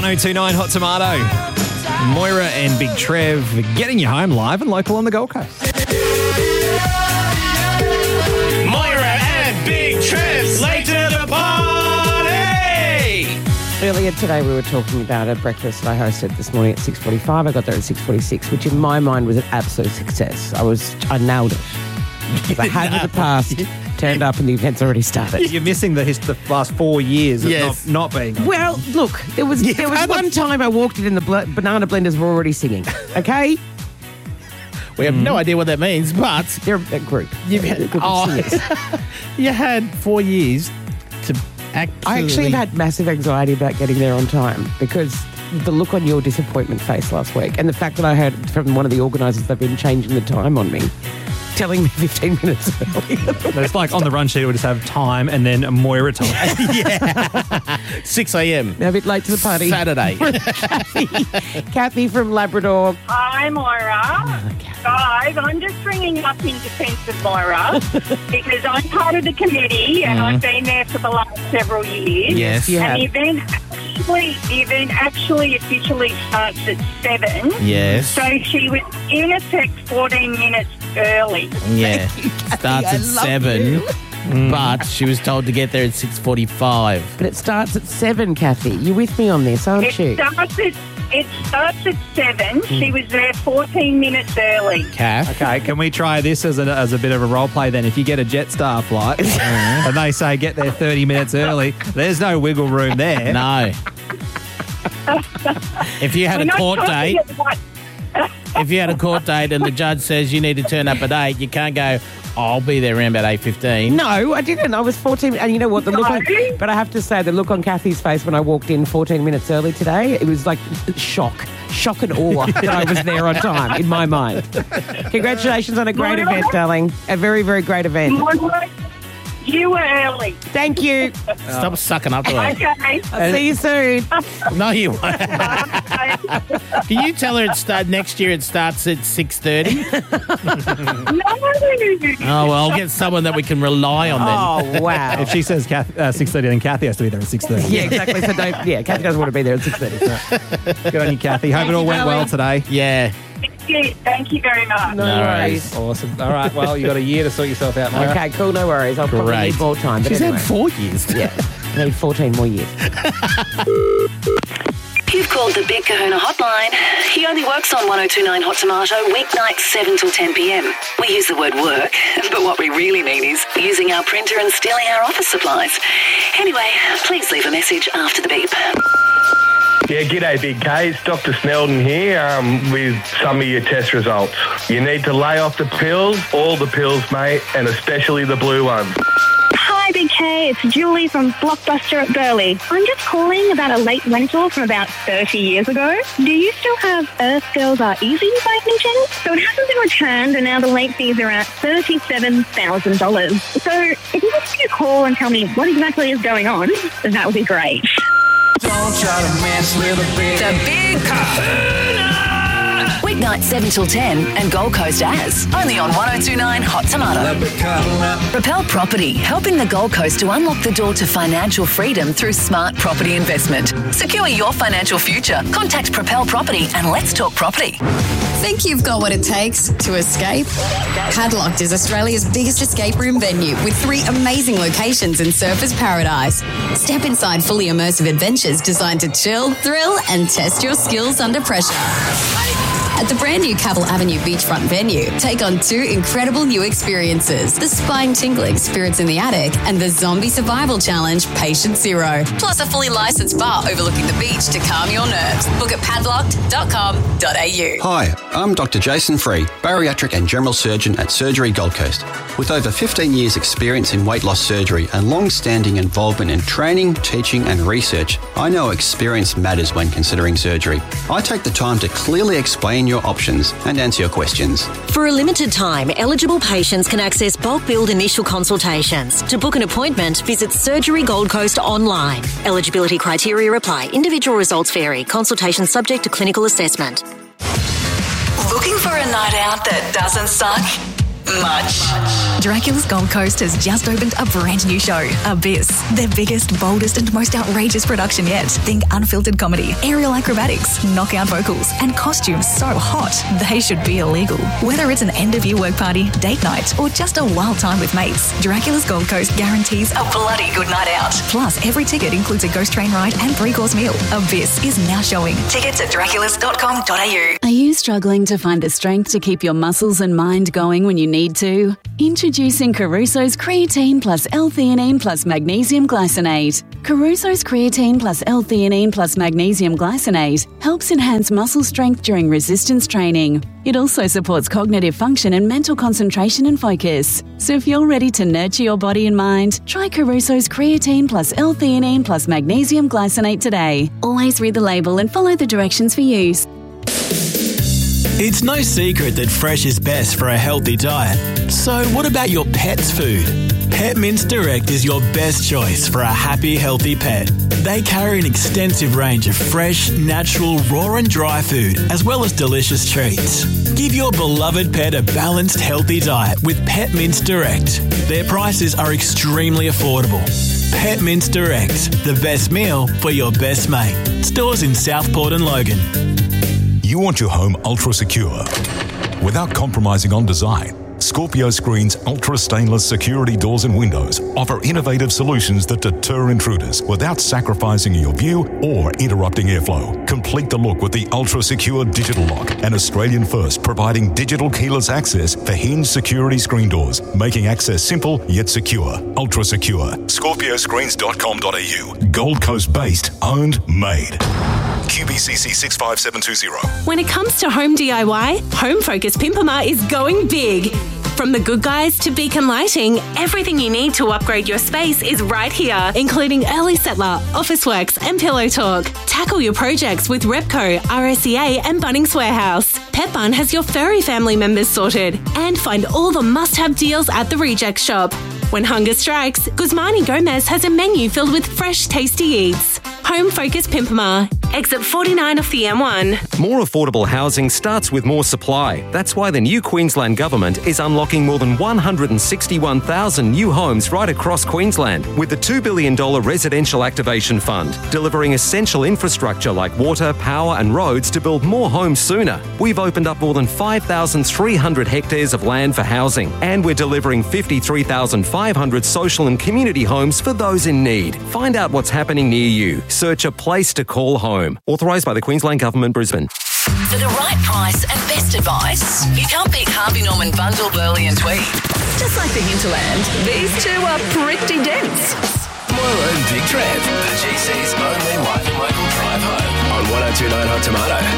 1029 Hot Tomato. Moira and Big Trev getting you home live and local on the Gold Coast. Moira and Big Trev's late to the party! Earlier today we were talking about a breakfast that I hosted this morning at 6:45. I got there at 6:46, which in my mind was an absolute success. I nailed it. I had in the past turned up and the event's already started. You're missing the last 4 years of not being on. Well, look, there was one time I walked in and the banana blenders were already singing, okay? We have no idea what that means, but They're a group. you've had, They're a group of singers. you had 4 years to I actually have had massive anxiety about getting there on time because the look on your disappointment face last week and the fact that I heard from one of the organisers they've been changing the time on me, telling me 15 minutes early. It's like on the run sheet, we'll just have time and then Moira time. 6 a.m. They're a bit late to the party. Saturday. Kathy from Labrador. Hi, Moira. Guys, I'm just ringing up in defence of Moira because I'm part of the committee and I've been there for the last several years. Yes. Yeah. And the event actually officially starts at 7. Yes. So she was in effect 14 minutes early. Yeah. Starts I at love 7, you. but she was told to get there at 6:45. But it starts at 7, Kathy. You're with me on this, aren't you? It starts at 7. She was there 14 minutes early. Kath. Okay, can we try this as a bit of a role play then? If you get a Jetstar flight and they say get there 30 minutes early, there's no wiggle room there. No. If you had a court date, and the judge says you need to turn up at 8, you can't go, I'll be there around about 8:15. No, I didn't. I was 14. And you know what? But I have to say, the look on Kathy's face when I walked in 14 minutes early today, it was like shock and awe that I was there on time in my mind. Congratulations on a great event, darling. A very, very great event. You were early. Thank you. Stop sucking up to her. Okay. I'll see you soon. No, you won't. Can you tell her next year it starts at 6:30? No. Oh, well, I'll get someone that we can rely on then. Oh, wow. If she says 6:30, then Kathy has to be there at 6:30. Yeah, exactly. So Kathy doesn't want to be there at 6:30. Good on you, Kathy. Hope it all went well today. Yeah. Thank you very much. No worries. Awesome. All right, well, you got a year to sort yourself out, Moira. Okay, cool. No worries. I'll probably Great. need more time. But She's anyway. had 4 years. Yeah, I need 14 more years. You've called the Big Kahuna hotline. He only works on 1029 Hot Tomato, weeknights 7 till 10 p.m. We use the word work, but what we really mean is using our printer and stealing our office supplies. Anyway, please leave a message after the beep. Yeah, g'day Big K. It's Dr. Snelden here with some of your test results. You need to lay off the pills, all the pills, mate, and especially the blue ones. Hi, Big K. It's Julie from Blockbuster at Burleigh. I'm just calling about a late rental from about 30 years ago. Do you still have Earth Girls Are Easy by any chance? So it hasn't been returned, and now the late fees are at $37,000. So if you could give me a call and tell me what exactly is going on, that would be great. The Big Kahuna! Weeknights 7 till 10 and Gold Coast as. Only on 1029 Hot Tomato. Propel Property, helping the Gold Coast to unlock the door to financial freedom through smart property investment. Secure your financial future. Contact Propel Property and let's talk property. Think you've got what it takes to escape? Padlocked is Australia's biggest escape room venue with 3 amazing locations in Surfers Paradise. Step inside fully immersive adventures designed to chill, thrill and test your skills under pressure. At the brand new Cavill Avenue beachfront venue, take on 2 incredible new experiences, the spine-tingling Spirits in the Attic and the Zombie Survival Challenge Patient Zero, plus a fully licensed bar overlooking the beach to calm your nerves. Book at padlocked.com.au. Hi, I'm Dr. Jason Free, bariatric and general surgeon at Surgery Gold Coast. With over 15 years' experience in weight loss surgery and long-standing involvement in training, teaching and research, I know experience matters when considering surgery. I take the time to clearly explain your options and answer your questions. For a limited time, eligible patients can access bulk billed initial consultations. To book an appointment, visit Surgery Gold Coast online. Eligibility criteria apply. Individual results vary. Consultation subject to clinical assessment. Looking for a night out that doesn't suck? much. Dracula's Gold Coast has just opened a brand new show, Abyss. Their biggest, boldest and most outrageous production yet. Think unfiltered comedy, aerial acrobatics, knockout vocals and costumes so hot they should be illegal. Whether it's an end-of-year work party, date night or just a wild time with mates, Dracula's Gold Coast guarantees a bloody good night out. Plus, every ticket includes a ghost train ride and 3-course meal. Abyss is now showing. Tickets at draculas.com.au. Are you struggling to find the strength to keep your muscles and mind going when you need to? Introducing Caruso's Creatine Plus L-Theanine Plus Magnesium Glycinate. Caruso's Creatine Plus L-Theanine Plus Magnesium Glycinate helps enhance muscle strength during resistance training. It also supports cognitive function and mental concentration and focus. So if you're ready to nurture your body and mind, try Caruso's Creatine Plus L-Theanine Plus Magnesium Glycinate today. Always read the label and follow the directions for use. It's no secret that fresh is best for a healthy diet. So what about your pet's food? Pet Mints Direct is your best choice for a happy, healthy pet. They carry an extensive range of fresh, natural, raw and dry food, as well as delicious treats. Give your beloved pet a balanced, healthy diet with Pet Mints Direct. Their prices are extremely affordable. Pet Mints Direct, the best meal for your best mate. Stores in Southport and Logan. You want your home ultra secure without compromising on design. Scorpio Screen's ultra stainless security doors and windows offer innovative solutions that deter intruders without sacrificing your view or interrupting airflow. Complete the look with the ultra secure digital lock, an Australian first providing digital keyless access for hinged security screen doors, making access simple yet secure. Ultra secure. ScorpioScreens.com.au. Gold Coast based, owned, made. QBCC 65720. When it comes to home DIY, Home Focus Pimpama is going big. From the Good Guys to Beacon Lighting, everything you need to upgrade your space is right here, including Early Settler, Officeworks and Pillow Talk. Tackle your projects with Repco, RSEA and Bunnings Warehouse. Petbarn has your furry family members sorted. And find all the must-have deals at the Reject Shop. When hunger strikes, Guzmani Gomez has a menu filled with fresh, tasty eats. Home Focus Pimpama. Exit 49 off the M1. More affordable housing starts with more supply. That's why the new Queensland Government is unlocking more than 161,000 new homes right across Queensland with the $2 billion Residential Activation Fund, delivering essential infrastructure like water, power and roads to build more homes sooner. We've opened up more than 5,300 hectares of land for housing, and we're delivering 53,500 social and community homes for those in need. Find out what's happening near you. Search a place to call home. Authorised by the Queensland Government, Brisbane. For the right price and best advice, you can't beat Harvey Norman, Bundle, Burley and Tweed. Just like the hinterland, these two are pretty dense. Moyle and Big Trev, the GC's only white and local drive home on 102.9 Hot Tomato.